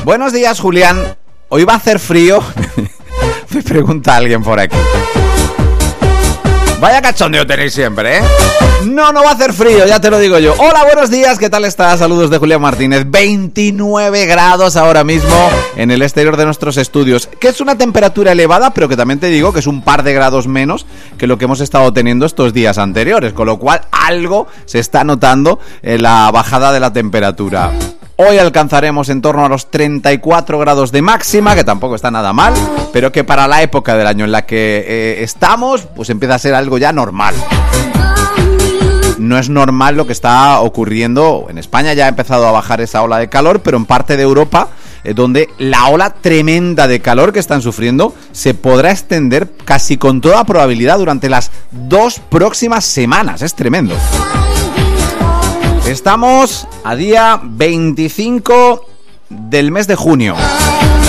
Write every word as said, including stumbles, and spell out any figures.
Buenos días, Julián. ¿Hoy va a hacer frío? Me pregunta alguien por aquí. Vaya cachondeo tenéis siempre, ¿eh? No, no va a hacer frío, ya te lo digo yo. Hola, buenos días, ¿qué tal estás? Saludos de Julián Martínez. veintinueve grados ahora mismo en el exterior de nuestros estudios, que es una temperatura elevada, pero que también te digo que es un par de grados menos que lo que hemos estado teniendo estos días anteriores, con lo cual algo se está notando en la bajada de la temperatura. Hoy alcanzaremos en torno a los treinta y cuatro grados de máxima, que tampoco está nada mal, pero que para la época del año en la que eh, estamos, pues empieza a ser algo ya normal. No es normal lo que está ocurriendo. En España ya ha empezado a bajar esa ola de calor, pero en parte de Europa, eh, donde la ola tremenda de calor que están sufriendo se podrá extender casi con toda probabilidad durante las dos próximas semanas. Es tremendo. Estamos a día veinticinco del mes de junio.